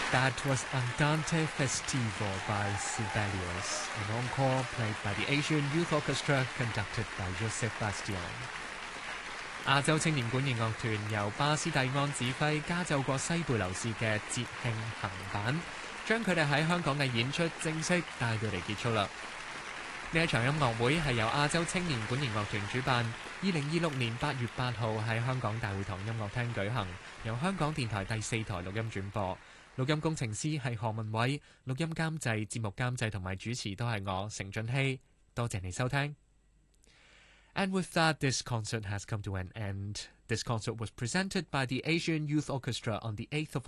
That was Andante Festivo by Sibelius, an encore played by the Asian Youth Orchestra conducted by Joseph Bastian。 亞洲青年管弦樂團由巴斯蒂安指揮加奏過西貝流士嘅節慶行版，將佢哋喺香港嘅演出正式帶到嚟結束啦。呢一場音樂會係由亞洲青年管弦樂團主辦，2026年8月8號喺香港大會堂音樂廳舉行，由香港電台第4台錄音轉播。錄音工程師係何文偉，錄音監製、節目監製同埋主持都係我成俊熙。多謝你收聽。And with that, this concert has come to an end. This concert was presented by the Asian Youth Orchestra on the 8th of